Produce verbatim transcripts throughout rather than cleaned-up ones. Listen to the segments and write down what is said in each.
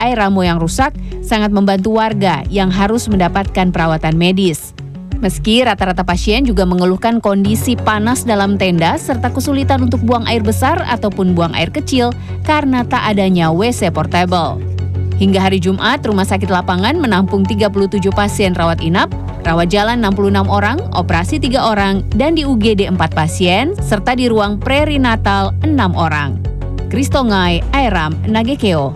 air Ramo yang rusak sangat membantu warga yang harus mendapatkan perawatan medis. Meski rata-rata pasien juga mengeluhkan kondisi panas dalam tenda serta kesulitan untuk buang air besar ataupun buang air kecil karena tak adanya W C portable. Hingga hari Jumat, Rumah Sakit Lapangan menampung tiga puluh tujuh pasien rawat inap, rawat jalan enam puluh enam orang, operasi tiga orang, dan di U G D empat pasien, serta di ruang perinatal enam orang. Kristongai, Airam, Nagekeo.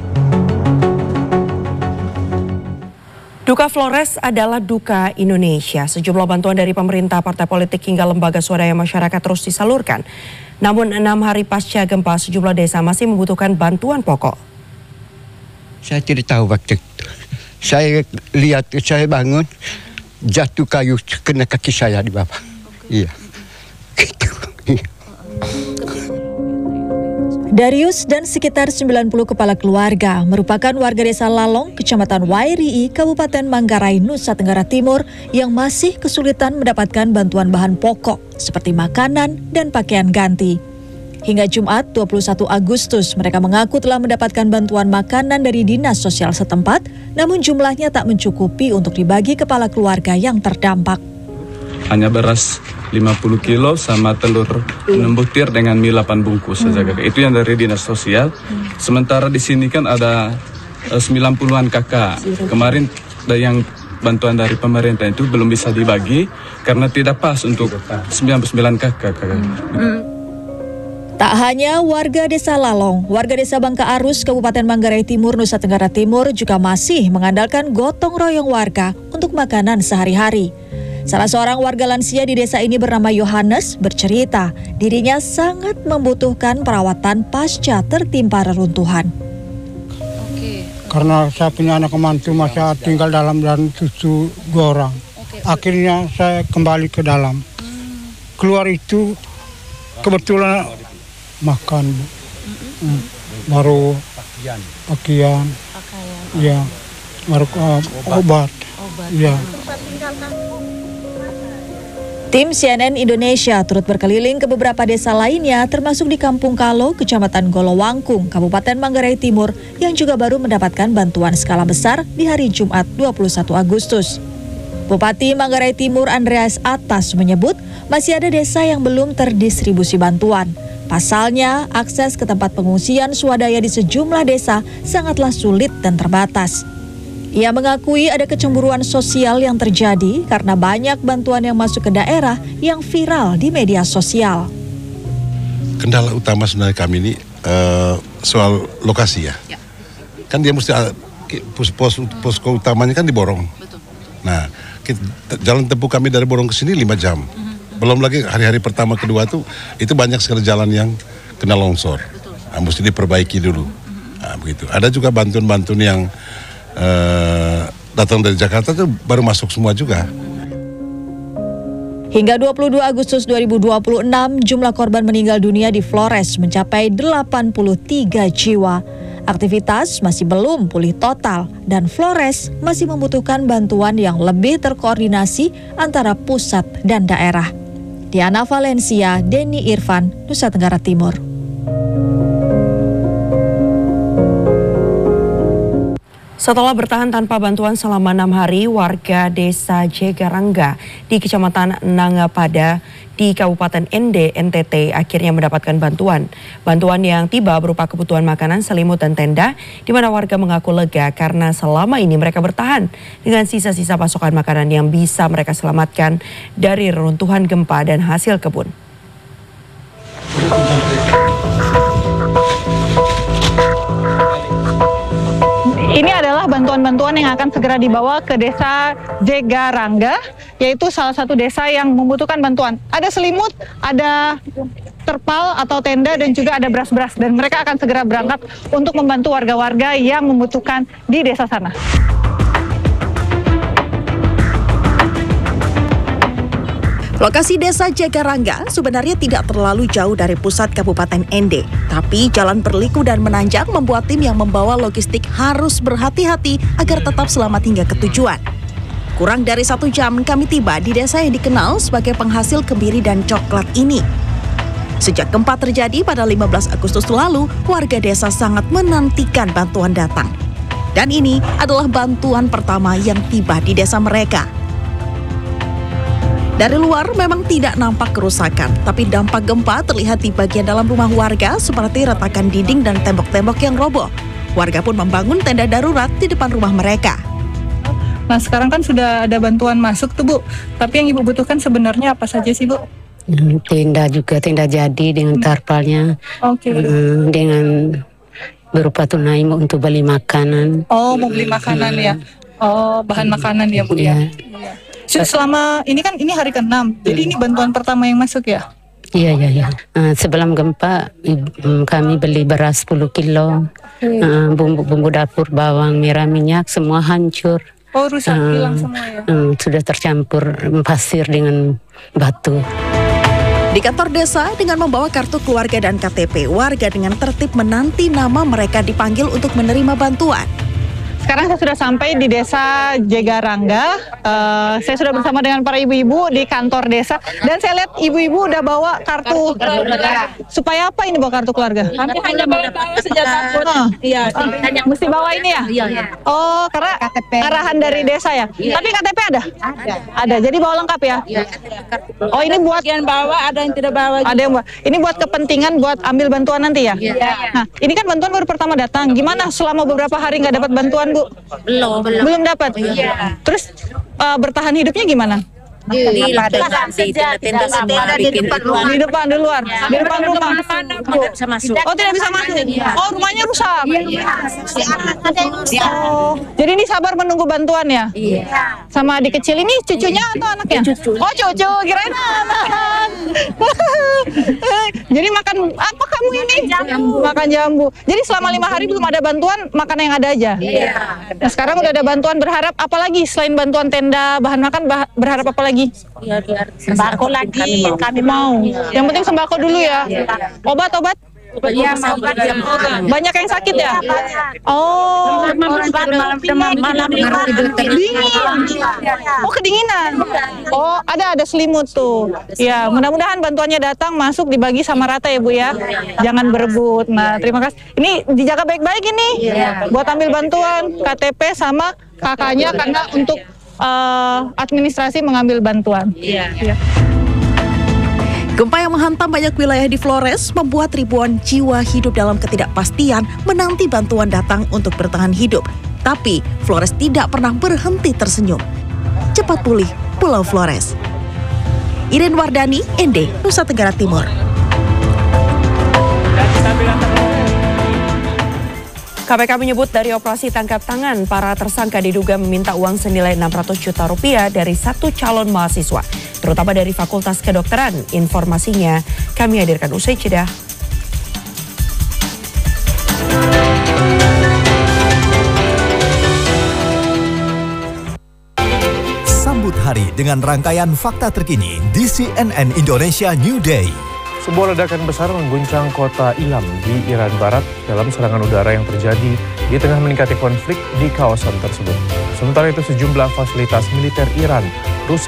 Duka Flores adalah duka Indonesia. Sejumlah bantuan dari pemerintah, partai politik hingga lembaga swadaya masyarakat terus disalurkan. Namun enam hari pasca gempa, sejumlah desa masih membutuhkan bantuan pokok. Saya tidak tahu waktu itu. Saya lihat, saya bangun, jatuh kayu kena kaki saya di bawah. Iya. Gitu. Iya. Darius dan sekitar sembilan puluh kepala keluarga merupakan warga desa Lalong, Kecamatan Wairii, Kabupaten Manggarai, Nusa Tenggara Timur yang masih kesulitan mendapatkan bantuan bahan pokok seperti makanan dan pakaian ganti. Hingga Jumat dua puluh satu Agustus, mereka mengaku telah mendapatkan bantuan makanan dari Dinas Sosial setempat, namun jumlahnya tak mencukupi untuk dibagi kepala keluarga yang terdampak. Hanya beras lima puluh kilo sama telur enam butir dengan mie delapan bungkus saja. Hmm. Itu yang dari Dinas Sosial. Hmm. Sementara di sini kan ada uh, sembilan puluhan kakak. Kemarin ada yang bantuan dari pemerintah itu belum bisa dibagi karena tidak pas untuk sembilan puluh sembilan kakak. Hmm. Tak hanya warga desa Lalong, warga desa Bangka Arus, Kabupaten Manggarai Timur, Nusa Tenggara Timur juga masih mengandalkan gotong royong warga untuk makanan sehari-hari. Salah seorang warga lansia di desa ini bernama Yohanes bercerita, dirinya sangat membutuhkan perawatan pasca tertimpa reruntuhan. Oke. Karena saya punya anak mantu masih tinggal dalam dan cucu dua orang. Oke. Akhirnya saya kembali ke dalam. Hmm. Keluar itu kebetulan makan, hmm. baru pakaian, pakaian, ya, baru uh, obat, obat, ya. Tim C N N Indonesia turut berkeliling ke beberapa desa lainnya termasuk di Kampung Kalo, Kecamatan Golowangkung, Kabupaten Manggarai Timur yang juga baru mendapatkan bantuan skala besar di hari Jumat dua puluh satu Agustus. Bupati Manggarai Timur Andreas Atas menyebut masih ada desa yang belum terdistribusi bantuan. Pasalnya, akses ke tempat pengungsian swadaya di sejumlah desa sangatlah sulit dan terbatas. Ia mengakui ada kecemburuan sosial yang terjadi karena banyak bantuan yang masuk ke daerah yang viral di media sosial. Kendala utama sebenarnya kami ini uh, soal lokasi ya. ya. Kan dia mesti uh, pos, pos, posko utamanya kan di Borong. Betul. Nah, kita, jalan tempuh kami dari Borong ke sini lima jam. Mm-hmm. Belum lagi hari-hari pertama kedua tuh itu banyak sekali jalan yang kena longsor. Nah, mesti diperbaiki dulu. Mm-hmm. Nah, begitu. Ada juga bantuan-bantuan yang Uh, datang dari Jakarta itu baru masuk semua juga. Hingga dua puluh dua Agustus dua ribu dua puluh enam, jumlah korban meninggal dunia di Flores mencapai delapan puluh tiga jiwa. Aktivitas masih belum pulih total dan Flores masih membutuhkan bantuan yang lebih terkoordinasi antara pusat dan daerah. Diana Valencia, Denny Irfan, Nusa Tenggara Timur. Setelah bertahan tanpa bantuan selama enam hari, warga desa Jegarangga di Kecamatan Nangapada di Kabupaten Ende, N T T akhirnya mendapatkan bantuan. Bantuan yang tiba berupa kebutuhan makanan, selimut, dan tenda, di mana warga mengaku lega karena selama ini mereka bertahan dengan sisa-sisa pasokan makanan yang bisa mereka selamatkan dari reruntuhan gempa dan hasil kebun. Ini adalah bantuan-bantuan yang akan segera dibawa ke desa Jegarangga, yaitu salah satu desa yang membutuhkan bantuan. Ada selimut, ada terpal atau tenda, dan juga ada beras-beras. Dan mereka akan segera berangkat untuk membantu warga-warga yang membutuhkan di desa sana. Lokasi desa Jegarangga sebenarnya tidak terlalu jauh dari pusat Kabupaten Ende, tapi jalan berliku dan menanjak membuat tim yang membawa logistik harus berhati-hati agar tetap selamat hingga ke tujuan. Kurang dari satu jam kami tiba di desa yang dikenal sebagai penghasil kemiri dan coklat ini. Sejak gempa terjadi pada lima belas Agustus lalu, warga desa sangat menantikan bantuan datang. Dan ini adalah bantuan pertama yang tiba di desa mereka. Dari luar memang tidak nampak kerusakan, tapi dampak gempa terlihat di bagian dalam rumah warga seperti retakan dinding dan tembok-tembok yang roboh. Warga pun membangun tenda darurat di depan rumah mereka. Nah sekarang kan sudah ada bantuan masuk tuh Bu, tapi yang Ibu butuhkan sebenarnya apa saja sih Bu? Tenda juga, tenda jadi dengan tarpalnya, Oke. hmm, dengan berupa tunai untuk beli makanan. Oh mau beli makanan ya? Oh bahan makanan ya Bu ya? Iya. Selama ini kan ini hari keenam, jadi ini bantuan pertama yang masuk ya? Iya, iya, iya. Uh, sebelum gempa ibu, kami beli beras sepuluh kilo, uh, bumbu-bumbu dapur, bawang merah, minyak, semua hancur. Oh rusak, uh, hilang semua ya? Uh, sudah tercampur pasir dengan batu. Di kantor desa dengan membawa kartu keluarga dan K T P, warga dengan tertib menanti nama mereka dipanggil untuk menerima bantuan. Sekarang saya sudah sampai di desa Jegarangga. Uh, saya sudah bersama dengan para ibu-ibu di kantor desa. Dan saya lihat ibu-ibu udah bawa kartu, kartu keluarga. Supaya apa ini bawa kartu keluarga? Kami hanya bawa senjata pun. Iya, uh, mesti bawa ini ya? Iya, iya. Oh, karena K T P. Arahan dari desa ya? Iya. Tapi K T P ada? Ada. Ada, jadi bawa lengkap ya? Iya. Oh ini buat... yang bawa, ada yang tidak bawa. Ada yang bawa. Ini buat kepentingan buat ambil bantuan nanti ya? Iya. Nah, ini kan bantuan baru pertama datang. Gimana selama beberapa hari nggak dapat bantuan Bu? Belum, belum. Belum dapat? Iya. Terus uh, bertahan hidupnya gimana? Di depan saja, di depan rumah. Di depan, di luar? Di depan rumah? Tidak bisa masuk. Oh tidak bisa masuk? Oh rumahnya rusak? Oh, jadi ini sabar menunggu bantuan ya? Iya. Sama adik kecil ini cucunya atau anaknya? Cucu. Oh cucu, kirain anak. Jadi makan apa kamu ini? Jambu. Makan jambu. Jadi selama lima hari belum ada bantuan, makan yang ada aja? Iya. Nah sekarang udah ada bantuan, berharap apa lagi? Selain bantuan tenda, bahan makan, bah berharap apa lagi? Ya, biar sembako lagi kami mau. Kami mau. Yang penting sembako dulu ya. Obat-obat? Iya, obat yang banyak yang sakit ya? Oh, malam malam dingin. Oh, kedinginan. Oh, ada ada selimut tuh. Ya, mudah-mudahan bantuannya datang, masuk, dibagi sama rata ya Bu ya. Jangan berebut. Nah, terima kasih. Ini dijaga baik-baik ini. Buat ambil bantuan K T P sama kakaknya karena untuk Uh, administrasi mengambil bantuan. Iya. Ya. Gempa yang menghantam banyak wilayah di Flores membuat ribuan jiwa hidup dalam ketidakpastian menanti bantuan datang untuk bertahan hidup. Tapi Flores tidak pernah berhenti tersenyum. Cepat pulih Pulau Flores. Iren Wardani, N D, Nusa Tenggara Timur. K P K menyebut dari operasi tangkap tangan, para tersangka diduga meminta uang senilai enam ratus juta rupiah dari satu calon mahasiswa, terutama dari Fakultas Kedokteran. Informasinya kami hadirkan usai jeda. Sambut hari dengan rangkaian fakta terkini di C N N Indonesia New Day. Sebuah ledakan besar mengguncang kota Ilam di Iran Barat dalam serangan udara yang terjadi di tengah meningkatnya konflik di kawasan tersebut. Sementara itu sejumlah fasilitas militer Iran rusak.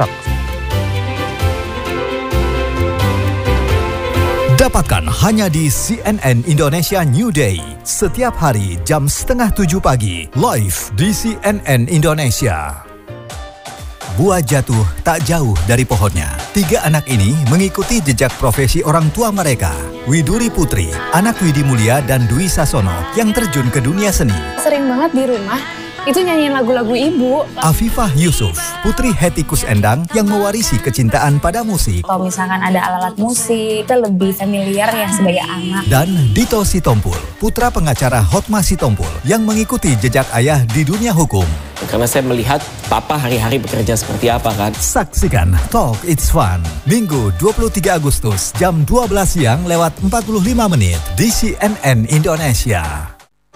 Dapatkan hanya di C N N Indonesia New Day. Setiap hari jam setengah tujuh pagi, live di C N N Indonesia. Buah jatuh tak jauh dari pohonnya. Tiga anak ini mengikuti jejak profesi orang tua mereka. Widuri Putri, anak Widi Mulia dan Dwi Sasono yang terjun ke dunia seni. Sering banget di rumah, itu nyanyiin lagu-lagu ibu. Afifah Yusuf, putri Hetikus Endang yang mewarisi kecintaan pada musik. Kalau misalkan ada alat-alat musik, kita lebih familiar ya sebagai anak. Dan Dito Sitompul, putra pengacara Hotma Sitompul yang mengikuti jejak ayah di dunia hukum. Karena saya melihat papa hari-hari bekerja seperti apa kan. Saksikan Talk It's Fun, Minggu dua puluh tiga Agustus jam dua belas siang lewat empat puluh lima menit di C N N Indonesia.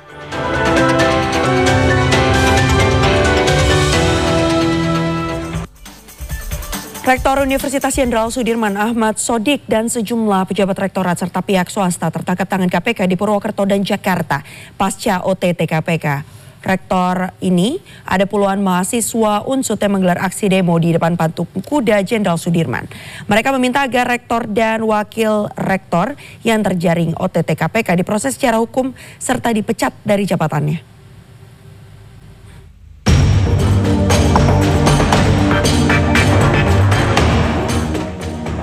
Rektor Universitas Jenderal Sudirman Ahmad Sodik dan sejumlah pejabat rektorat serta pihak swasta tertangkap tangan K P K di Purwokerto dan Jakarta pasca O T T K P K. Rektor ini ada puluhan mahasiswa U N S U T yang menggelar aksi demo di depan patung kuda Jenderal Sudirman. Mereka meminta agar rektor dan wakil rektor yang terjaring O T T K P K diproses secara hukum serta dipecat dari jabatannya.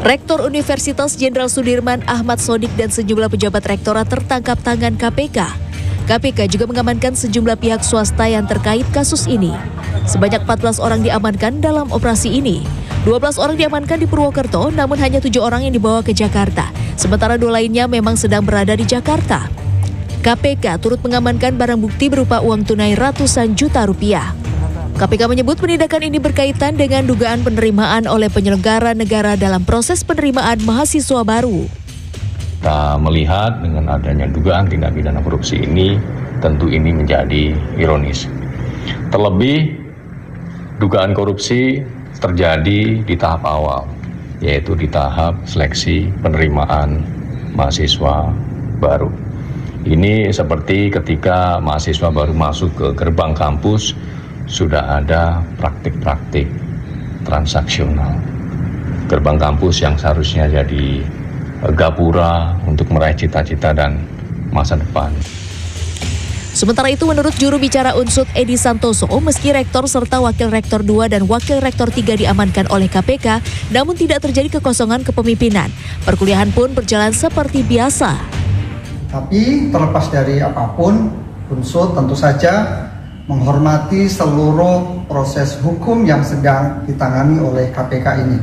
Rektor Universitas Jenderal Sudirman Ahmad Sodik dan sejumlah pejabat rektorat tertangkap tangan K P K. K P K juga mengamankan sejumlah pihak swasta yang terkait kasus ini. Sebanyak empat belas orang diamankan dalam operasi ini. dua belas orang diamankan di Purwokerto, namun hanya tujuh orang yang dibawa ke Jakarta. Sementara dua lainnya memang sedang berada di Jakarta. K P K turut mengamankan barang bukti berupa uang tunai ratusan juta rupiah. K P K menyebut penindakan ini berkaitan dengan dugaan penerimaan oleh penyelenggara negara dalam proses penerimaan mahasiswa baru. Kita melihat dengan adanya dugaan tindak pidana korupsi ini, tentu ini menjadi ironis. Terlebih, dugaan korupsi terjadi di tahap awal, yaitu di tahap seleksi penerimaan mahasiswa baru. Ini seperti ketika mahasiswa baru masuk ke gerbang kampus, sudah ada praktik-praktik transaksional. Gerbang kampus yang seharusnya jadi gapura untuk meraih cita-cita dan masa depan. Sementara itu, menurut juru bicara Unsud Edi Santoso, meski rektor serta wakil rektor dua dan wakil rektor tiga diamankan oleh K P K, namun tidak terjadi kekosongan kepemimpinan. Perkuliahan pun berjalan seperti biasa. Tapi terlepas dari apapun, Unsud tentu saja menghormati seluruh proses hukum yang sedang ditangani oleh K P K ini.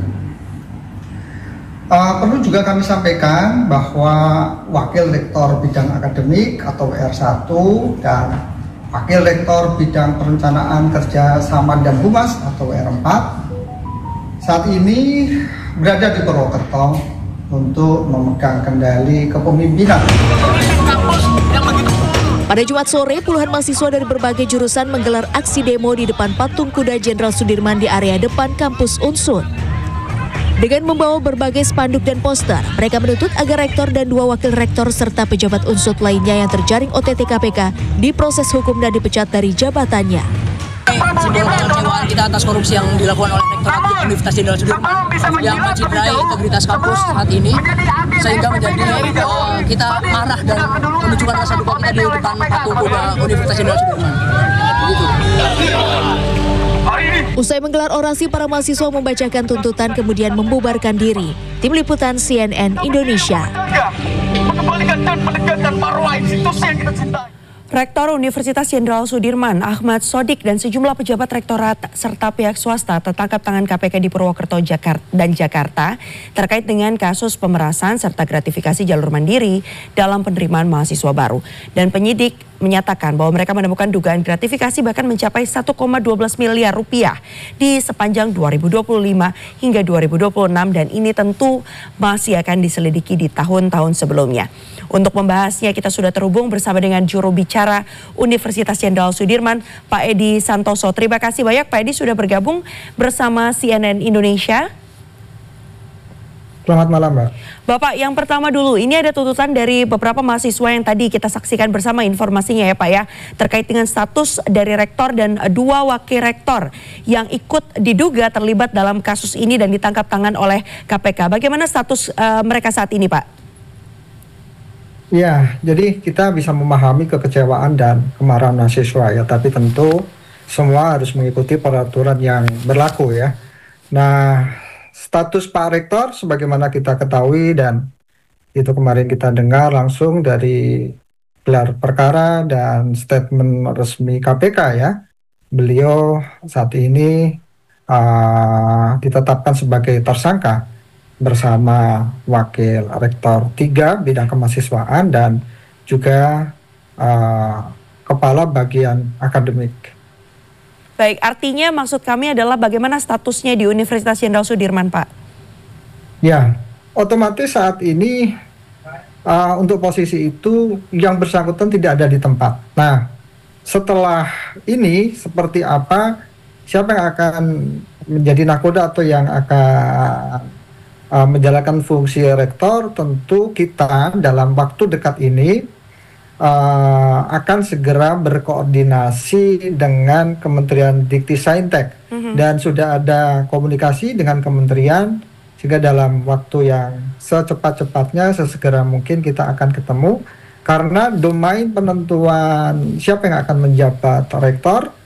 Uh, perlu juga kami sampaikan bahwa Wakil Rektor Bidang Akademik atau W R satu dan Wakil Rektor Bidang Perencanaan Kerja Sama dan Humas atau W R empat saat ini berada di Purwokerto untuk memegang kendali kepemimpinan. Pada Jumat sore, puluhan mahasiswa dari berbagai jurusan menggelar aksi demo di depan patung kuda Jenderal Sudirman di area depan kampus Unsud. Dengan membawa berbagai spanduk dan poster, mereka menuntut agar rektor dan dua wakil rektor serta pejabat Unsud lainnya yang terjaring O T T K P K diproses hukum dan dipecat dari jabatannya. Simbol kekecewaan kita atas korupsi yang dilakukan oleh Rektorat Universitas Jenderal Sudirman yang menciderai integritas kampus saat ini, sehingga menjadi uh, kita marah dan menunjukkan rasa duka kita di depan patung kuda Universitas Jenderal Sudirman. Begitu. Usai menggelar orasi, para mahasiswa membacakan tuntutan kemudian membubarkan diri. Tim Liputan C N N Indonesia. Mengembalikan dan menegakkan marwah institusi yang kita cintai. Rektor Universitas Jenderal Sudirman Ahmad Sodik dan sejumlah pejabat rektorat serta pihak swasta tertangkap tangan K P K di Purwokerto Jakarta dan Jakarta terkait dengan kasus pemerasan serta gratifikasi jalur mandiri dalam penerimaan mahasiswa baru. Dan penyidik menyatakan bahwa mereka menemukan dugaan gratifikasi bahkan mencapai satu koma dua belas miliar rupiah di sepanjang dua ribu dua puluh lima hingga dua ribu dua puluh enam, dan ini tentu masih akan diselidiki di tahun-tahun sebelumnya. Untuk membahasnya kita sudah terhubung bersama dengan juru bicara Universitas Jenderal Sudirman, Pak Edi Santoso. Terima kasih banyak Pak Edi sudah bergabung bersama C N N Indonesia. Selamat malam, Mbak. Bapak, yang pertama dulu, ini ada tuntutan dari beberapa mahasiswa yang tadi kita saksikan bersama informasinya ya Pak ya, terkait dengan status dari rektor dan dua wakil rektor yang ikut diduga terlibat dalam kasus ini dan ditangkap tangan oleh K P K. Bagaimana status uh, mereka saat ini, Pak? Ya, jadi kita bisa memahami kekecewaan dan kemarahan mahasiswa ya, tapi tentu semua harus mengikuti peraturan yang berlaku ya. Nah, status Pak Rektor sebagaimana kita ketahui dan itu kemarin kita dengar langsung dari gelar perkara dan statement resmi K P K ya. Beliau saat ini uh, ditetapkan sebagai tersangka bersama Wakil Rektor tiga bidang kemahasiswaan dan juga uh, Kepala Bagian Akademik. Baik, artinya maksud kami adalah bagaimana statusnya di Universitas Jenderal Sudirman, Pak? Ya, otomatis saat ini uh, untuk posisi itu yang bersangkutan tidak ada di tempat. Nah, setelah ini seperti apa, siapa yang akan menjadi nakoda atau yang akan Uh, menjalankan fungsi rektor, tentu kita dalam waktu dekat ini uh, akan segera berkoordinasi dengan Kementerian Dikti-Saintek mm-hmm. dan sudah ada komunikasi dengan kementerian sehingga dalam waktu yang secepat-cepatnya sesegera mungkin kita akan ketemu, karena domain penentuan siapa yang akan menjabat rektor